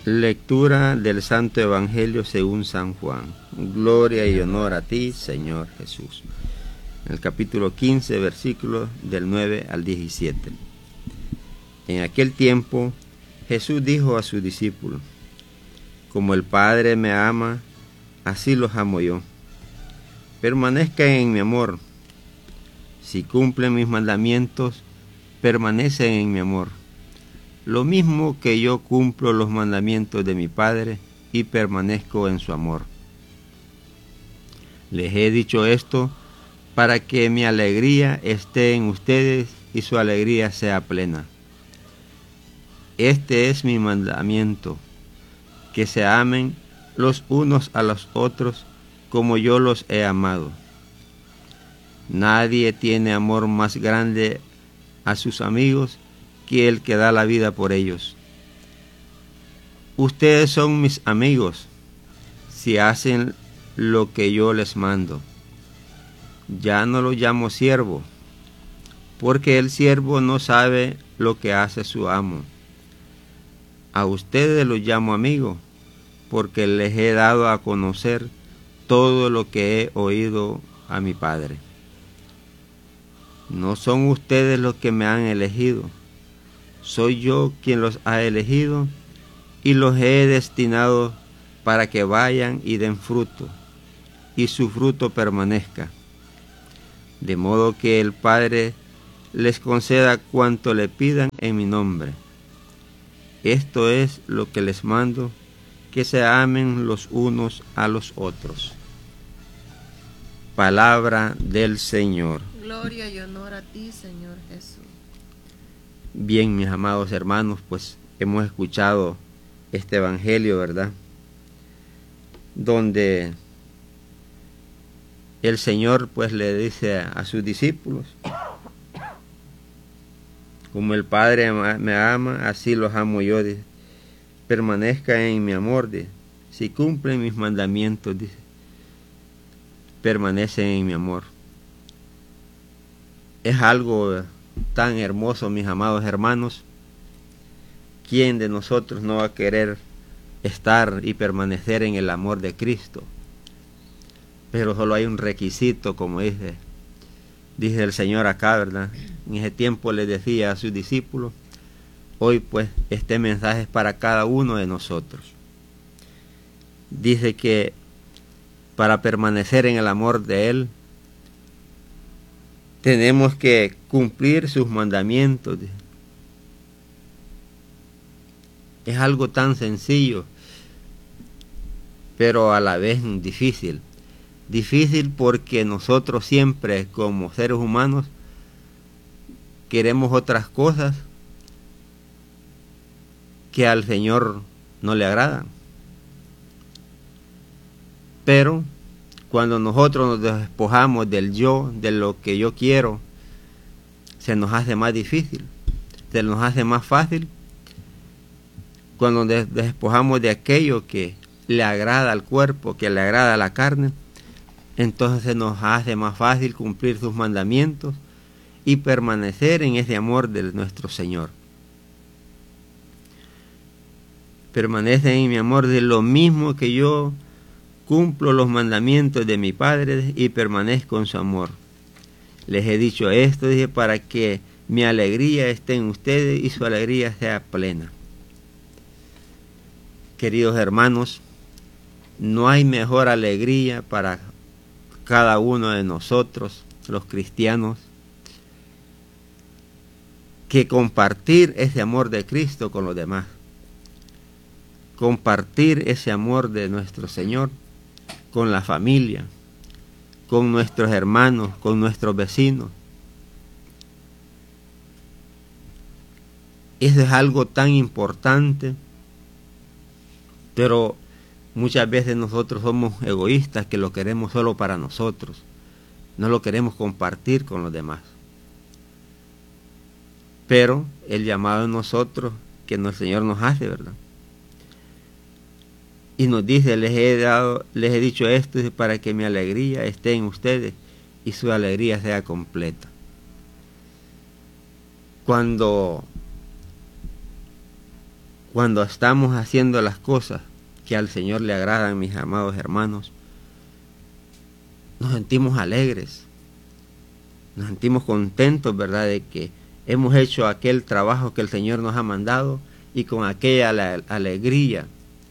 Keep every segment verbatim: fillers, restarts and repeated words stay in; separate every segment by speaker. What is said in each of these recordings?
Speaker 1: Lectura del Santo Evangelio según San Juan. Gloria y honor a ti, Señor Jesús. En el capítulo quince, versículos del nueve al diecisiete. En aquel tiempo, Jesús dijo a sus discípulos: como el Padre me ama, así los amo yo. Permanezcan en mi amor. Si cumplen mis mandamientos, permanecen en mi amor. Lo mismo que yo cumplo los mandamientos de mi Padre y permanezco en su amor. Les he dicho esto para que mi alegría esté en ustedes y su alegría sea plena. Este es mi mandamiento, que se amen los unos a los otros como yo los he amado. Nadie tiene amor más grande a sus amigos que el que da la vida por ellos. Ustedes son mis amigos si hacen lo que yo les mando. Ya no lo llamo siervo, porque el siervo no sabe lo que hace su amo. A ustedes los llamo amigos, porque les he dado a conocer todo lo que he oído a mi Padre. No son ustedes los que me han elegido, soy yo quien los ha elegido y los he destinado para que vayan y den fruto, y su fruto permanezca, de modo que el Padre les conceda cuanto le pidan en mi nombre. Esto es lo que les mando, que se amen los unos a los otros. Palabra del Señor.
Speaker 2: Gloria y honor a ti, Señor Jesús.
Speaker 1: Bien, mis amados hermanos, pues hemos escuchado este evangelio, ¿verdad? Donde el Señor pues le dice a, a sus discípulos: como el Padre me ama, así los amo yo. Dice, permanezcan en mi amor. Dice, si cumplen mis mandamientos, dice, permanecen en mi amor. Es algo tan hermoso, mis amados hermanos. ¿Quién de nosotros no va a querer estar y permanecer en el amor de Cristo? Pero solo hay un requisito, como dice, dice el Señor acá, ¿verdad? En ese tiempo le decía a sus discípulos. Hoy pues este mensaje es para cada uno de nosotros. Dice que para permanecer en el amor de Él, tenemos que cumplir sus mandamientos. Es algo tan sencillo, pero a la vez difícil. Difícil porque nosotros siempre, como seres humanos, queremos otras cosas que al Señor no le agradan. Pero cuando nosotros nos despojamos del yo, de lo que yo quiero, se nos hace más difícil, se nos hace más fácil. Cuando nos despojamos de aquello que le agrada al cuerpo, que le agrada a la carne, entonces se nos hace más fácil cumplir sus mandamientos y permanecer en ese amor de nuestro Señor. Permanecen en mi amor de lo mismo que yo cumplo los mandamientos de mi Padre y permanezco en su amor. Les he dicho esto, dije, para que mi alegría esté en ustedes y su alegría sea plena. Queridos hermanos, no hay mejor alegría para cada uno de nosotros, los cristianos, que compartir ese amor de Cristo con los demás. Compartir ese amor de nuestro Señor con la familia, con nuestros hermanos, con nuestros vecinos. Eso es algo tan importante, pero muchas veces nosotros somos egoístas que lo queremos solo para nosotros, no lo queremos compartir con los demás. Pero el llamado de nosotros que el Señor nos hace, ¿verdad? Y nos dice, les he dado, les he dicho esto para que mi alegría esté en ustedes y su alegría sea completa. Cuando cuando estamos haciendo las cosas que al Señor le agradan, mis amados hermanos, nos sentimos alegres, nos sentimos contentos, ¿verdad?, de que hemos hecho aquel trabajo que el Señor nos ha mandado, y con aquella alegría.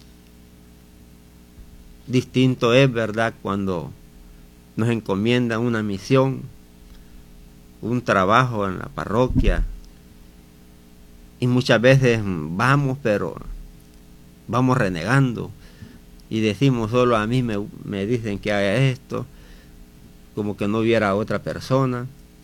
Speaker 1: Distinto es, ¿verdad?, cuando nos encomiendan una misión, un trabajo en la parroquia, y muchas veces vamos, pero vamos renegando, y decimos: solo a mí me, me dicen que haga esto, como que no hubiera otra persona.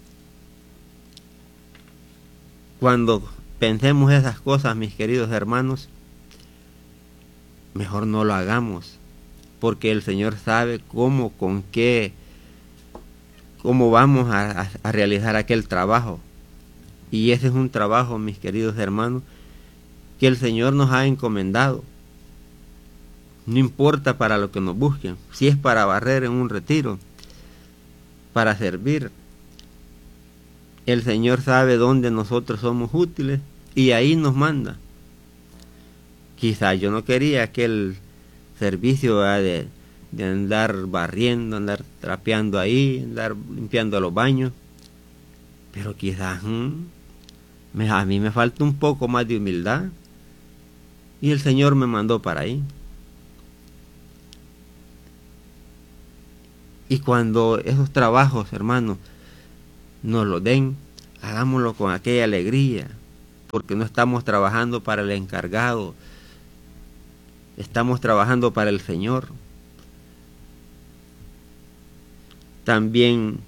Speaker 1: Cuando pensemos esas cosas, mis queridos hermanos, mejor no lo hagamos, porque el Señor sabe cómo, con qué, cómo vamos a, a, a realizar aquel trabajo. Y ese es un trabajo, mis queridos hermanos, que el Señor nos ha encomendado. No importa para lo que nos busquen, si es para barrer en un retiro, para servir. El Señor sabe dónde nosotros somos útiles y ahí nos manda. Quizá yo no quería aquel servicio de, de andar barriendo, andar trapeando ahí, andar limpiando los baños, pero quizás hmm, me, a mí me falta un poco más de humildad y el Señor me mandó para ahí. Y cuando esos trabajos, hermanos, nos lo den, hagámoslo con aquella alegría, porque no estamos trabajando para el encargado, estamos trabajando para el Señor. También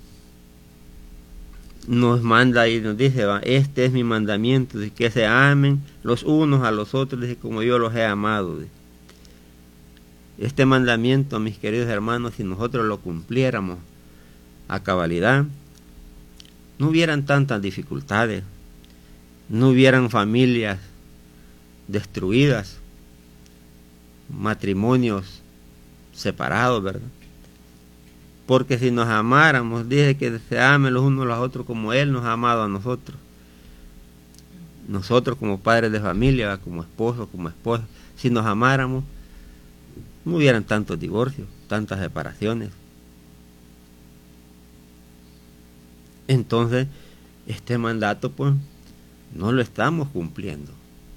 Speaker 1: nos manda y nos dice: este es mi mandamiento, de que se amen los unos a los otros, de como yo los he amado. Este mandamiento, mis queridos hermanos, si nosotros lo cumpliéramos a cabalidad, no hubieran tantas dificultades, no hubieran familias destruidas, matrimonios separados, ¿verdad? Porque si nos amáramos, dice que se amen los unos a los otros como Él nos ha amado a nosotros. Nosotros como padres de familia, como esposos, como esposas, si nos amáramos, no hubieran tantos divorcios, tantas separaciones. Entonces, este mandato, pues, no lo estamos cumpliendo.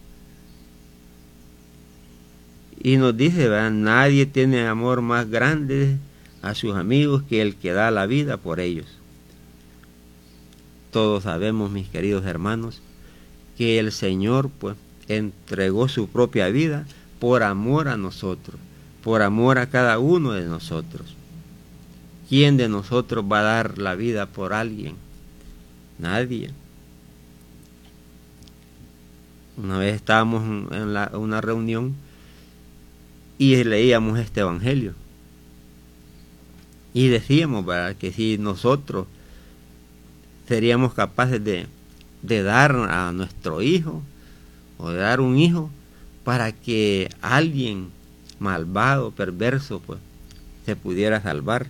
Speaker 1: Y nos dice, ¿verdad?, nadie tiene amor más grande a sus amigos que el que da la vida por ellos. Todos sabemos, mis queridos hermanos, que el Señor, pues, entregó su propia vida por amor a nosotros, por amor a cada uno de nosotros. ¿Quién de nosotros va a dar la vida por alguien? Nadie. Una vez estábamos en la, una reunión y leíamos este evangelio. Y decíamos, ¿verdad?, que si nosotros seríamos capaces de, de dar a nuestro hijo, o de dar un hijo, para que alguien malvado, perverso, pues, se pudiera salvar.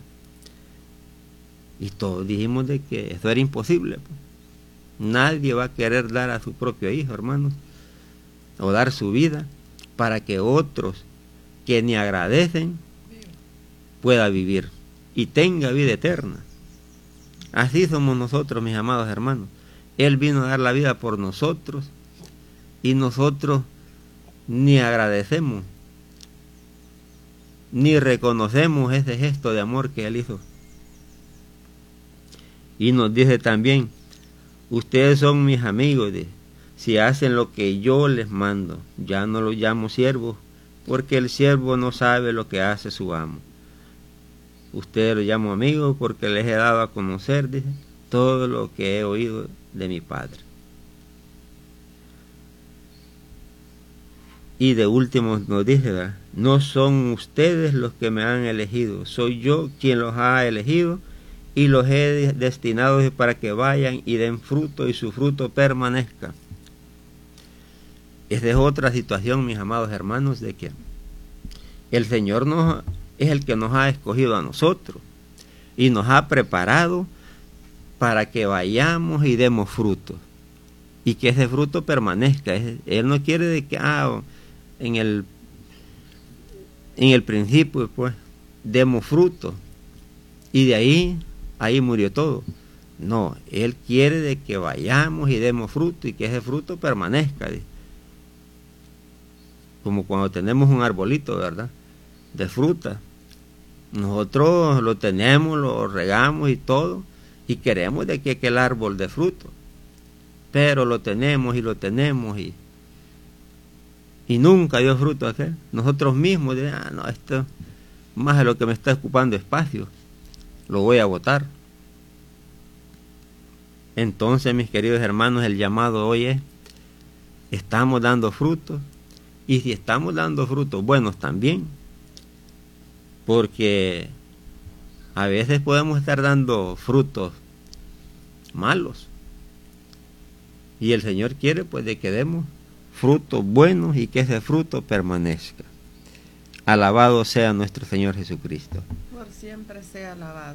Speaker 1: Y todos dijimos de que eso era imposible, pues. Nadie va a querer dar a su propio hijo, hermanos, o dar su vida para que otros que ni agradecen pueda vivir y tenga vida eterna. Así somos nosotros, mis amados hermanos. Él vino a dar la vida por nosotros y nosotros ni agradecemos ni reconocemos ese gesto de amor que Él hizo. Y nos dice también: ustedes son mis amigos, de, si hacen lo que yo les mando. Ya no los llamo siervos, porque el siervo no sabe lo que hace su amo. Ustedes los llamo amigos porque les he dado a conocer, dice, todo lo que he oído de mi Padre. Y de último nos dice, ¿verdad?, no son ustedes los que me han elegido, soy yo quien los ha elegido y los he destinado para que vayan y den fruto y su fruto permanezca. Esa es otra situación, mis amados hermanos, de que el Señor nos, es el que nos ha escogido a nosotros y nos ha preparado para que vayamos y demos fruto. y que ese fruto permanezca. Él no quiere de que ah, en el en el principio pues demos fruto y de ahí ahí murió todo. No, Él quiere de que vayamos y demos fruto y que ese fruto permanezca. Como cuando tenemos un arbolito, ¿verdad?, de fruta. Nosotros lo tenemos, lo regamos y todo, y queremos de que aquel árbol de fruto. Pero lo tenemos y lo tenemos y, y nunca dio fruto aquel. Nosotros mismos, de, ah, no, esto más de lo que me está ocupando espacio, lo voy a botar. Entonces, mis queridos hermanos, el llamado hoy es, estamos dando frutos, y si estamos dando frutos buenos también, porque a veces podemos estar dando frutos malos, y el Señor quiere pues de que demos frutos buenos y que ese fruto permanezca. Alabado sea nuestro Señor Jesucristo.
Speaker 2: Por siempre sea alabado.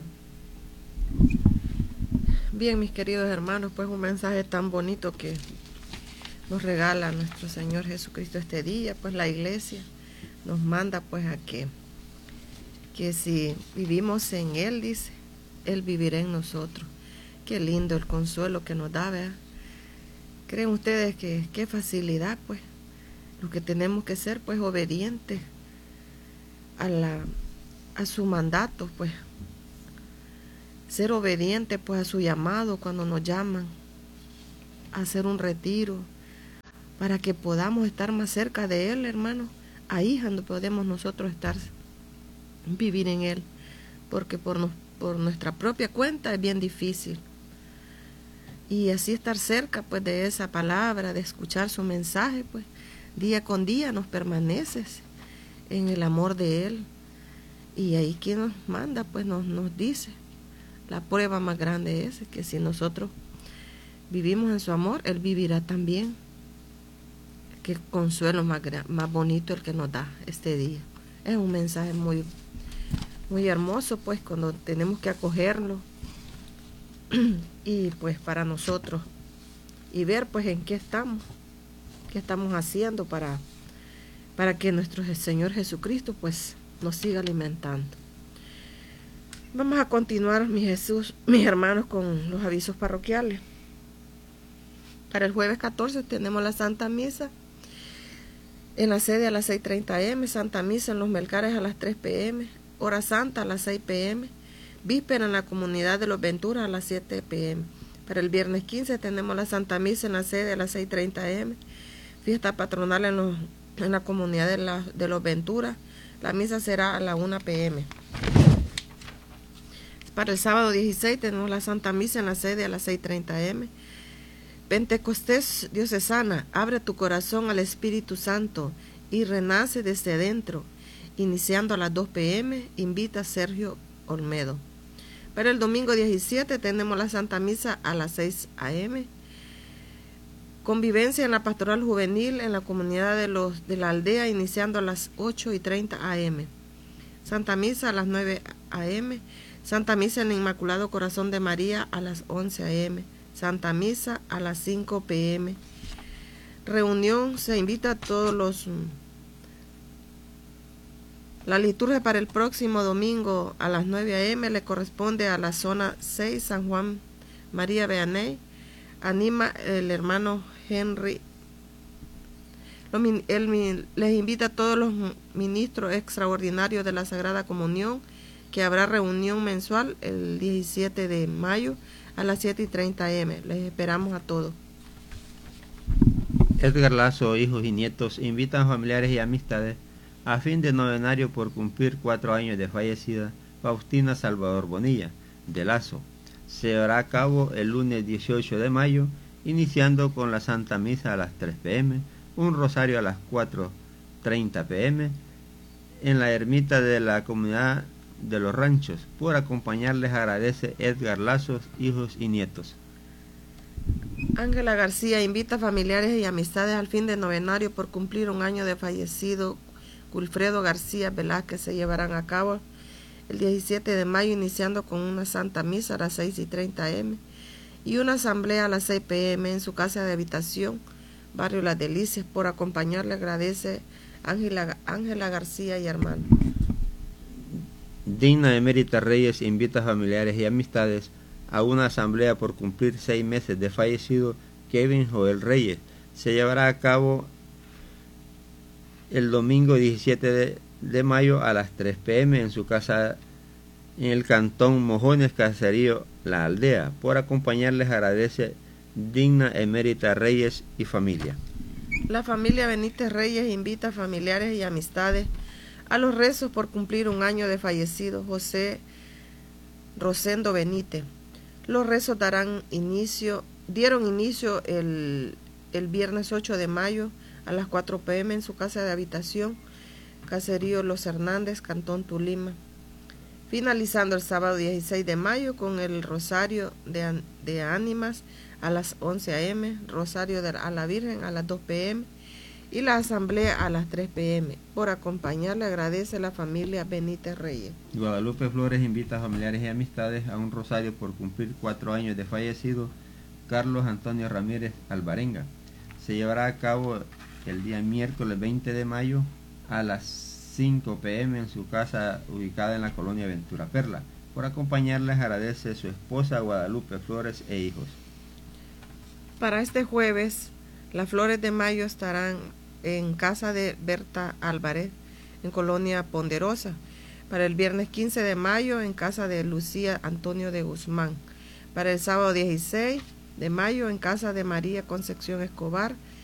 Speaker 2: Bien, mis queridos hermanos, pues un mensaje tan bonito que nos regala nuestro Señor Jesucristo este día. Pues la iglesia nos manda pues a que, que si vivimos en Él, dice, Él vivirá en nosotros. Qué lindo el consuelo que nos da, ¿verdad? ¿Creen ustedes que qué facilidad, pues? Lo que tenemos que ser, pues, obedientes a la a su mandato, pues. Ser obedientes, pues, a su llamado cuando nos llaman a hacer un retiro, para que podamos estar más cerca de Él, hermano. Ahí es donde podemos nosotros estar, vivir en Él, porque por, no, por nuestra propia cuenta es bien difícil. Y así estar cerca pues de esa palabra, de escuchar su mensaje, pues día con día nos permaneces en el amor de Él. Y ahí quien nos manda pues nos, nos dice, la prueba más grande es que si nosotros vivimos en su amor, Él vivirá también. Qué consuelo más, más bonito el que nos da este día. Es un mensaje muy, muy hermoso pues cuando tenemos que acogerlo. Y pues para nosotros y ver pues en qué estamos, qué estamos haciendo para, para que nuestro Señor Jesucristo pues nos siga alimentando. Vamos a continuar, mi Jesús, mis hermanos, con los avisos parroquiales. Para el jueves catorce tenemos la Santa Misa en la sede a las seis treinta eme, Santa Misa en los Melcares a las tres pe eme, Hora Santa a las seis pe eme, Víspera en la comunidad de los Venturas a las siete pe eme. Para el viernes quince tenemos la Santa Misa en la sede a las seis treinta eme. Fiesta patronal en, los, en la comunidad de, la, de los Venturas. La misa será a la una pe eme. Para el sábado dieciséis tenemos la Santa Misa en la sede a las seis treinta eme. Pentecostés diocesana, abre tu corazón al Espíritu Santo y renace desde dentro. Iniciando a las dos pe eme, invita a Sergio Olmedo. Para el domingo diecisiete tenemos la Santa Misa a las seis a eme. Convivencia en la Pastoral Juvenil en la comunidad de, los, de la aldea, iniciando a las ocho y treinta a eme. Santa Misa a las nueve a eme. Santa Misa en el Inmaculado Corazón de María a las once a eme. Santa Misa a las cinco pe eme. Reunión, se invita a todos los... La liturgia para el próximo domingo a las nueve a eme le corresponde a la zona seis, San Juan María Beaney. Anima el hermano Henry. Él les invita a todos los ministros extraordinarios de la Sagrada Comunión, que habrá reunión mensual el diecisiete de mayo a las siete y treinta eme. Les esperamos a todos.
Speaker 1: Edgar Lazo, hijos y nietos, invitan a familiares y amistades a fin de novenario por cumplir cuatro años de fallecida Faustina Salvador Bonilla de Lazo. Se llevará a cabo el lunes dieciocho de mayo, iniciando con la Santa Misa a las tres pe eme, un rosario a las cuatro treinta pe eme, en la ermita de la comunidad de los Ranchos. Por acompañarles agradece Edgar Lazo, hijos y nietos.
Speaker 2: Ángela García invita a familiares y amistades al fin de novenario por cumplir un año de fallecido Wilfredo García Velázquez. Se llevarán a cabo el diecisiete de mayo, iniciando con una Santa Misa a las seis y treinta eme y una asamblea a las seis pe eme en su casa de habitación, barrio Las Delicias. Por acompañarle agradece Ángela, Ángela García y Armando.
Speaker 1: Digna Emérita Reyes invita a familiares y amistades a una asamblea por cumplir seis meses de fallecido Kevin Joel Reyes. Se llevará a cabo el domingo diecisiete de, de mayo a las tres pe eme en su casa en el cantón Mojones, caserío La Aldea. Por acompañarles agradece Digna Emérita Reyes y familia.
Speaker 2: La familia Benítez Reyes invita a familiares y amistades a los rezos por cumplir un año de fallecido José Rosendo Benítez. Los rezos darán inicio, dieron inicio el, el viernes ocho de mayo a las cuatro pe eme en su casa de habitación, caserío Los Hernández, cantón Tulima, finalizando el sábado dieciséis de mayo con el rosario de, de ánimas a las once a eme, rosario de, a la Virgen a las dos pe eme y la asamblea a las tres pe eme. Por acompañarle agradece la familia Benítez Reyes.
Speaker 1: Guadalupe Flores invita a familiares y amistades a un rosario por cumplir cuatro años de fallecido Carlos Antonio Ramírez Alvarenga. Se llevará a cabo el día miércoles veinte de mayo a las cinco pe eme en su casa ubicada en la colonia Ventura Perla. Por acompañarles agradece su esposa Guadalupe Flores e hijos.
Speaker 2: Para este jueves, las flores de mayo estarán en casa de Berta Álvarez, en colonia Ponderosa. Para el viernes quince de mayo, en casa de Lucía Antonio de Guzmán. Para el sábado dieciséis de mayo, en casa de María Concepción Escobar,